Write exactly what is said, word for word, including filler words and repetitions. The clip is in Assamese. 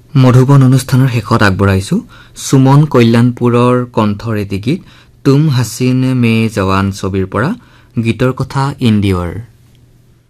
মধুবন অনুষ্ঠানৰ শেষত আগবঢ়াইছো সুমন কল্যাণপুৰৰ কণ্ঠৰ এটি গীত তুম হাসিন মে জৱান ছবিৰ পৰা গীতৰ কথা ইন্দিয়ৰ।